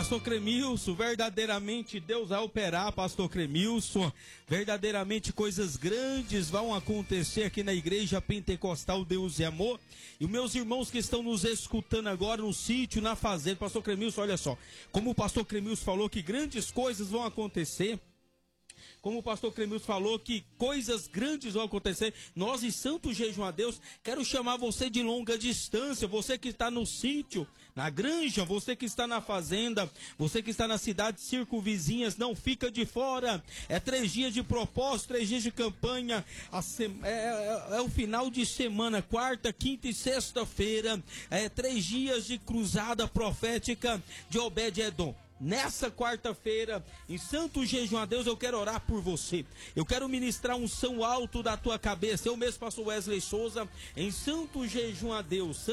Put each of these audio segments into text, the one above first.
Pastor Cremilson, verdadeiramente Deus vai operar, Pastor Cremilson. Verdadeiramente coisas grandes vão acontecer aqui na Igreja Pentecostal Deus e Amor. E os meus irmãos que estão nos escutando agora no sítio, na fazenda, Pastor Cremilson, olha só. Como o Pastor Cremilson falou que grandes coisas vão acontecer. Como o pastor Cremilson falou que coisas grandes vão acontecer, nós em Santo Jejum a Deus, quero chamar você de longa distância, você que está no sítio, na granja, você que está na fazenda, você que está na cidade circunvizinhas, não fica de fora. É 3 dias de propósito, 3 dias de campanha, é o final de semana, quarta, quinta e sexta-feira, 3 dias de cruzada profética de Obed-Edom. Nessa quarta-feira, em Santo Jejum a Deus, eu quero orar por você. Eu quero ministrar um unção alto da tua cabeça. Eu mesmo, pastor Wesley Souza, em Santo Jejum a Deus,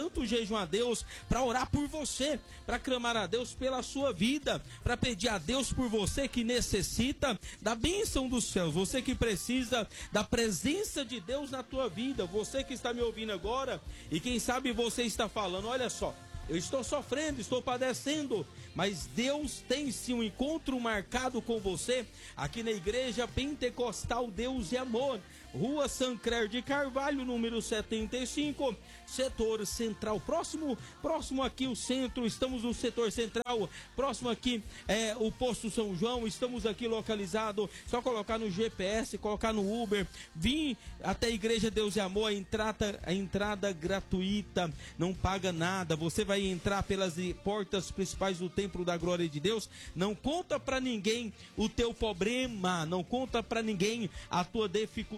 para orar por você, para clamar a Deus pela sua vida, para pedir a Deus por você que necessita da bênção dos céus, você que precisa da presença de Deus na tua vida, você que está me ouvindo agora e quem sabe você está falando, olha só, eu estou sofrendo, estou padecendo, mas Deus tem sim um encontro marcado com você aqui na Igreja Pentecostal Deus e Amor, Rua Sancler de Carvalho, número 75, setor central. Próximo aqui o centro, estamos no setor central, próximo aqui o posto São João, estamos aqui localizado, só colocar no GPS, colocar no Uber, vim até a Igreja Deus e Amor, a entrada gratuita, não paga nada, você vai entrar pelas portas principais do templo da glória de Deus, não conta pra ninguém o teu problema, não conta pra ninguém a tua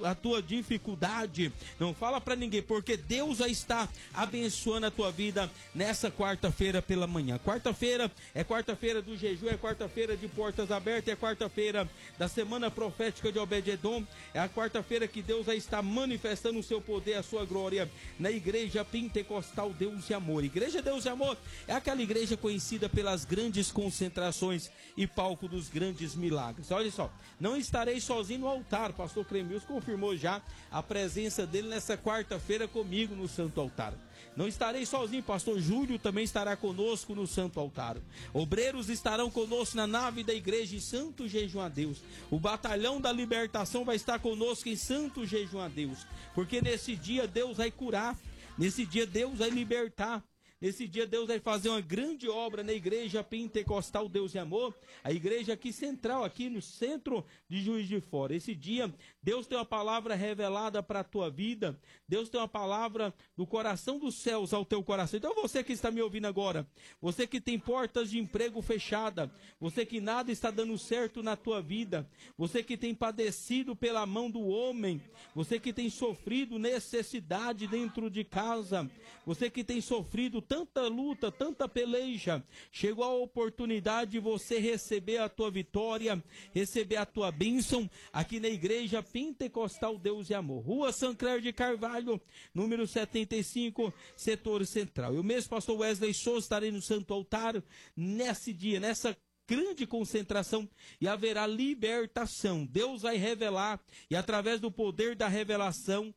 dificuldade, não fala pra ninguém, porque Deus já está abençoando a tua vida nessa quarta-feira pela manhã. Quarta-feira é quarta-feira do jejum, é quarta-feira de portas abertas, é quarta-feira da semana profética de Obed-Edom, é a quarta-feira que Deus já está manifestando o seu poder, a sua glória na Igreja Pentecostal Deus e Amor. Igreja Deus e Amor é aquela igreja conhecida pelas grandes concentrações e palco dos grandes milagres. Olha só, não estarei sozinho no altar, pastor Cremilson confirmou já a presença dele nessa quarta-feira comigo no Santo Altar. Não estarei sozinho, pastor Júlio também estará conosco no Santo Altar. Obreiros estarão conosco na nave da igreja em Santo Jejum a Deus. O batalhão da libertação vai estar conosco em Santo Jejum a Deus, porque nesse dia Deus vai curar, nesse dia Deus vai libertar. Nesse dia Deus vai fazer uma grande obra na Igreja Pentecostal Deus e Amor, a igreja aqui central, aqui no centro de Juiz de Fora. Esse dia Deus tem uma palavra revelada para a tua vida, Deus tem uma palavra do coração dos céus ao teu coração. Então você que está me ouvindo agora, você que tem portas de emprego fechada, você que nada está dando certo na tua vida, você que tem padecido pela mão do homem, você que tem sofrido necessidade dentro de casa, você que tem sofrido tanta luta, tanta peleja, chegou a oportunidade de você receber a tua vitória, receber a tua bênção aqui na Igreja Pentecostal Deus e Amor, Rua Sancler de Carvalho, número 75, setor central. Eu mesmo, pastor Wesley Souza, estarei no Santo Altar nesse dia, nessa grande concentração, e haverá libertação. Deus vai revelar, e através do poder da revelação,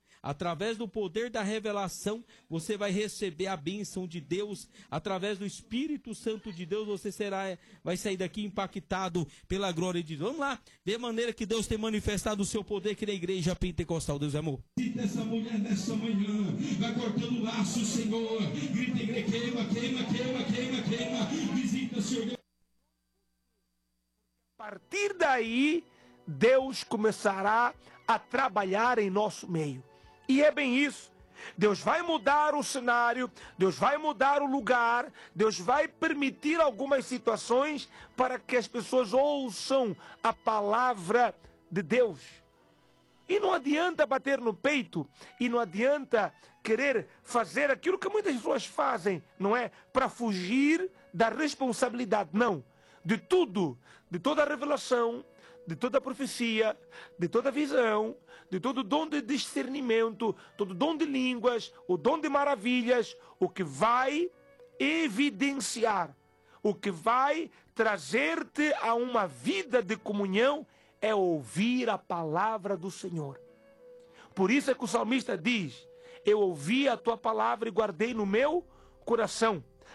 você vai receber a bênção de Deus, através do Espírito Santo de Deus, você vai sair daqui impactado pela glória de Deus. Vamos lá, ver a maneira que Deus tem manifestado o seu poder aqui na Igreja Pentecostal Deus e Amor. Essa mulher nessa manhã, vai cortando o laço, Senhor, grita, igreja, queima, queima, queima, queima, queima, visita, Senhor. A partir daí, Deus começará a trabalhar em nosso meio. E é bem isso. Deus vai mudar o cenário, Deus vai mudar o lugar, Deus vai permitir algumas situações para que as pessoas ouçam a palavra de Deus. E não adianta bater no peito, e não adianta querer fazer aquilo que muitas pessoas fazem, não é? Para fugir da responsabilidade, não. De tudo, de toda a revelação, de toda a profecia, de toda a visão, de todo o dom de discernimento, todo o dom de línguas, o dom de maravilhas, o que vai evidenciar, o que vai trazer-te a uma vida de comunhão é ouvir a palavra do Senhor. Por isso é que o salmista diz: eu ouvi a tua palavra e guardei no meu coração.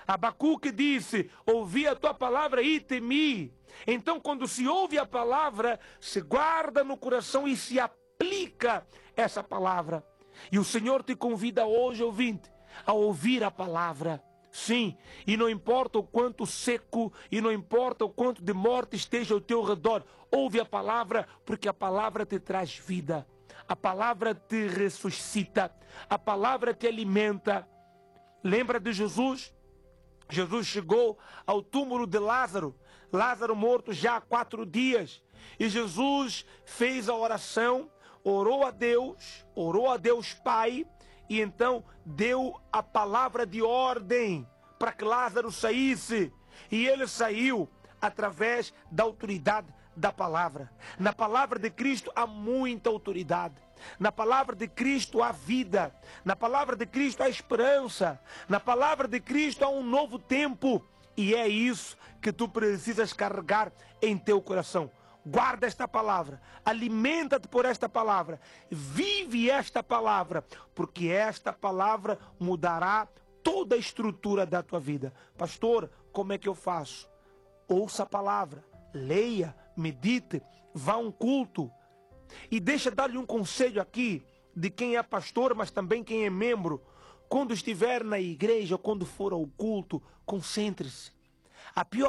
Abacuque disse: ouvi a tua palavra e temi. Então, quando se ouve a palavra, se guarda no coração e se aplica essa palavra. E o Senhor te convida hoje, ouvinte, a ouvir a palavra. Sim, e não importa o quanto seco, e não importa o quanto de morte esteja ao teu redor, ouve a palavra, porque a palavra te traz vida. A palavra te ressuscita, a palavra te alimenta. Lembra de Jesus? Jesus chegou ao túmulo de Lázaro, Lázaro morto já há 4 dias. E Jesus fez a oração, orou a Deus Pai, e então deu a palavra de ordem para que Lázaro saísse. E ele saiu através da autoridade da palavra. Na palavra de Cristo há muita autoridade. Na palavra de Cristo há vida. Na palavra de Cristo há esperança. Na palavra de Cristo há um novo tempo. E é isso que tu precisas carregar em teu coração. Guarda esta palavra, alimenta-te por esta palavra, vive esta palavra, porque esta palavra mudará toda a estrutura da tua vida. Pastor, como é que eu faço? Ouça a palavra, leia, medite, vá a um culto. E deixa dar-lhe um conselho aqui, de quem é pastor, mas também quem é membro. Quando estiver na igreja, quando for ao culto, concentre-se. A pior